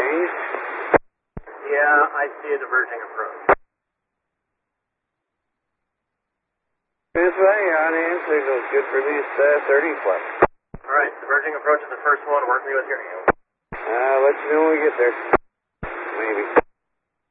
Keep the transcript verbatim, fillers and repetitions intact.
range. Yeah, I see a diverging approach. Transway, on in, signal's good for least uh, thirty plus. Alright, diverging approach is the first one. Work me with your hands. I'll let you know when we get there. Maybe.